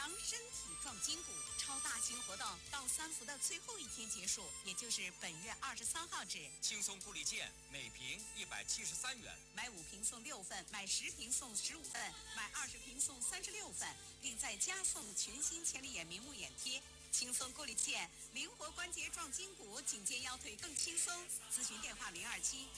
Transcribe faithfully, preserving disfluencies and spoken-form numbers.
强身体壮筋骨超大型活动到三伏的最后一天结束，也就是本月二十三号止。 轻松固力健每瓶一百七十三元， 买五瓶送六份，买十瓶送十五份，买二十瓶送三十六份，并再加送全新千里眼明目眼贴。轻松固力健，灵活关节壮筋骨，颈肩腰腿更轻松。咨询电话零二七